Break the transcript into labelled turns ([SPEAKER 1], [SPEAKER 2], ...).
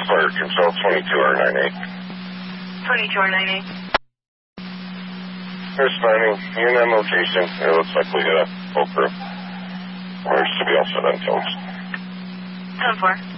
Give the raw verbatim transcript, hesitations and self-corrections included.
[SPEAKER 1] Fire Control, twenty-two R ninety-eight.
[SPEAKER 2] twenty-two R ninety-eight.
[SPEAKER 1] Responding, you're in that location. It looks like we got a full crew. We should be all set on films.
[SPEAKER 2] ten four.